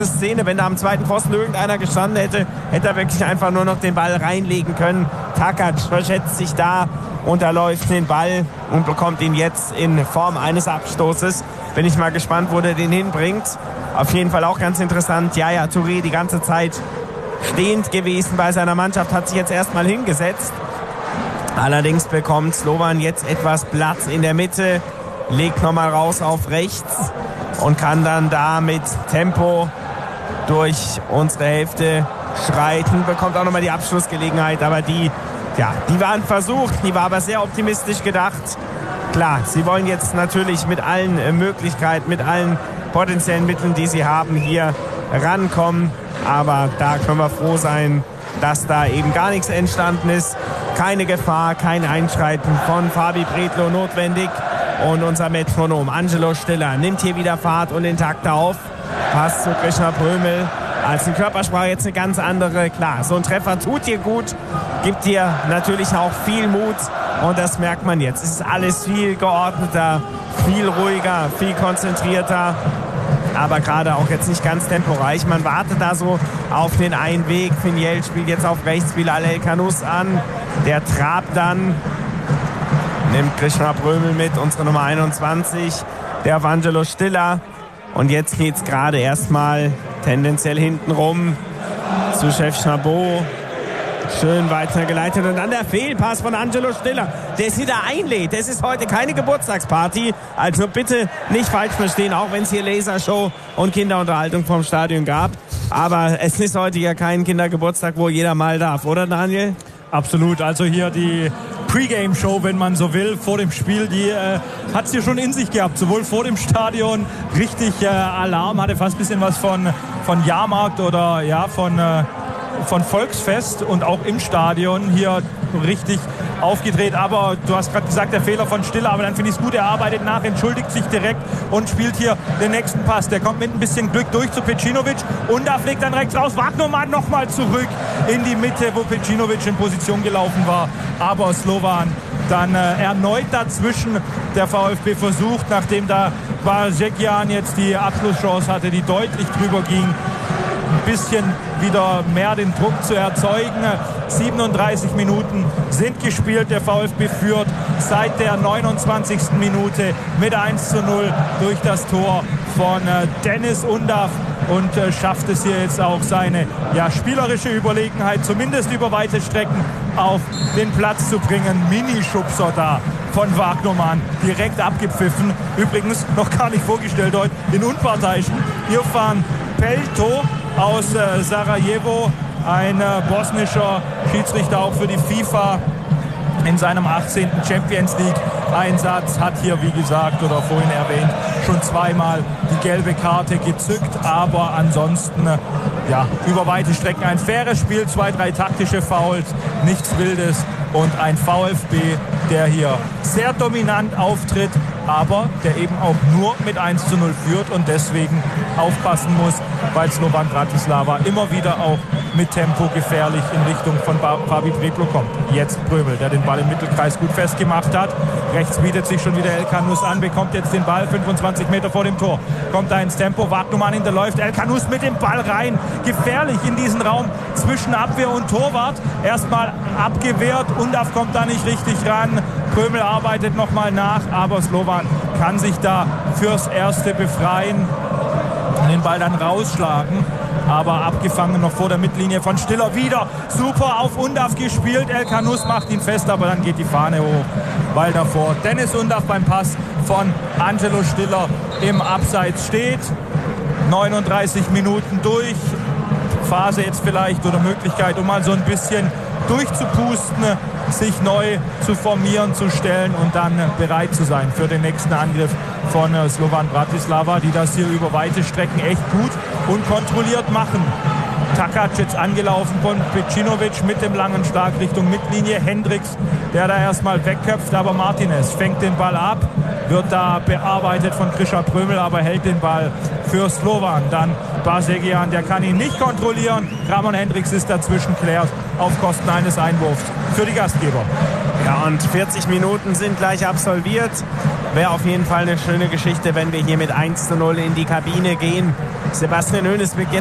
Szene, wenn da am zweiten Pfosten irgendeiner gestanden hätte, hätte er wirklich einfach nur noch den Ball reinlegen können. Takac verschätzt sich da, unterläuft den Ball und bekommt ihn jetzt in Form eines Abstoßes. Bin ich mal gespannt, wo der den hinbringt. Auf jeden Fall auch ganz interessant. Yaya Touré die ganze Zeit stehend gewesen bei seiner Mannschaft, hat sich jetzt erstmal hingesetzt. Allerdings bekommt Slovan jetzt etwas Platz in der Mitte, legt nochmal raus auf rechts und kann dann da mit Tempo durch unsere Hälfte schreiten, bekommt auch nochmal die Abschlussgelegenheit, aber die war ein Versuch, die war aber sehr optimistisch gedacht. Klar, sie wollen jetzt natürlich mit allen Möglichkeiten, mit allen potenziellen Mitteln, die sie haben, hier rankommen, aber da können wir froh sein, dass da eben gar nichts entstanden ist. Keine Gefahr, kein Einschreiten von Fabi Bredlow notwendig. Und unser Metronom Angelo Stiller nimmt hier wieder Fahrt und den Takt auf. Pass zu Krishna Prömel. Als eine Körpersprache jetzt eine ganz andere. Klar, so ein Treffer tut dir gut, gibt dir natürlich auch viel Mut. Und das merkt man jetzt. Es ist alles viel geordneter, viel ruhiger, viel konzentrierter. Aber gerade auch jetzt nicht ganz temporeich. Man wartet da so auf den einen Weg. Finiel spielt jetzt auf rechts Bilal El-Khanous an. Der trabt dann. Nimmt Krishna Prömel mit, unsere Nummer 21, der auf Angelo Stiller. Und jetzt geht es gerade erstmal tendenziell hinten rum zu Chef Chabot. Schön weitergeleitet und dann der Fehlpass von Angelo Stiller, der sie da einlädt. Das ist heute keine Geburtstagsparty, also bitte nicht falsch verstehen, auch wenn es hier Lasershow und Kinderunterhaltung vom Stadion gab. Aber es ist heute ja kein Kindergeburtstag, wo jeder mal darf, oder Daniel? Absolut, also hier die Pre-Game-Show, wenn man so will, vor dem Spiel, die hat es hier schon in sich gehabt, sowohl vor dem Stadion, richtig Alarm, hatte fast ein bisschen was von Jahrmarkt oder ja, von Volksfest und auch im Stadion hier richtig aufgedreht, aber du hast gerade gesagt, der Fehler von Stiller, aber dann finde ich es gut, er arbeitet nach, entschuldigt sich direkt und spielt hier den nächsten Pass. Der kommt mit ein bisschen Glück durch zu Pecinovic und da fliegt dann rechts raus. Wagnermann nochmal zurück in die Mitte, wo Pecinovic in Position gelaufen war, aber Slovan dann erneut dazwischen. Der VfB versucht, nachdem da Basegian jetzt die Abschlusschance hatte, die deutlich drüber ging, ein bisschen wieder mehr den Druck zu erzeugen. 37 Minuten sind gespielt. Der VfB führt seit der 29. Minute mit 1:0 durch das Tor von Dennis Undav und schafft es hier jetzt auch seine spielerische Überlegenheit, zumindest über weite Strecken auf den Platz zu bringen. Minischubser da von Wagnermann, direkt abgepfiffen. Übrigens noch gar nicht vorgestellt heute den Unparteiischen Irfan Pelto aus Sarajevo, ein bosnischer Schiedsrichter auch für die FIFA in seinem 18. Champions League Einsatz, hat hier, wie gesagt oder vorhin erwähnt, schon zweimal die gelbe Karte gezückt, aber ansonsten über weite Strecken ein faires Spiel, 2-3 taktische Fouls, nichts Wildes und ein VfB, der hier sehr dominant auftritt, aber der eben auch nur mit 1:0 führt und deswegen aufpassen muss, weil Slovan Bratislava immer wieder auch mit Tempo gefährlich in Richtung von Fabi Bredlow kommt. Jetzt Prömel, der den Ball im Mittelkreis gut festgemacht hat. Rechts bietet sich schon wieder El-Khanous an, bekommt jetzt den Ball 25 Meter vor dem Tor. Kommt da ins Tempo, Wagnermann hinterläuft, El-Khanous mit dem Ball rein. Gefährlich in diesen Raum zwischen Abwehr und Torwart. Erstmal abgewehrt, Undav kommt da nicht richtig ran. Prömel arbeitet nochmal nach, aber Slovan kann sich da fürs Erste befreien und den Ball dann rausschlagen. Aber abgefangen noch vor der Mittellinie von Stiller wieder. Super auf Undav gespielt. El-Khanous macht ihn fest, aber dann geht die Fahne hoch, weil davor Dennis Undav beim Pass von Angelo Stiller im Abseits steht. 39 Minuten durch. Phase jetzt vielleicht oder Möglichkeit, um mal so ein bisschen durchzupusten, sich neu zu formieren, zu stellen und dann bereit zu sein für den nächsten Angriff von Slovan Bratislava, die das hier über weite Strecken echt gut und kontrolliert machen. Takac jetzt angelaufen von Pecinovic mit dem langen Schlag Richtung Mittellinie. Hendricks, der da erstmal wegköpft, aber Martinez fängt den Ball ab, wird da bearbeitet von Krishna Prömel, aber hält den Ball für Slovan. Dann Basegian, der kann ihn nicht kontrollieren. Ramon Hendricks ist dazwischen, klärt auf Kosten eines Einwurfs für die Gastgeber. Ja, und 40 Minuten sind gleich absolviert. Wäre auf jeden Fall eine schöne Geschichte, wenn wir hier mit 1:0 in die Kabine gehen. Sebastian Hoeneß beginnt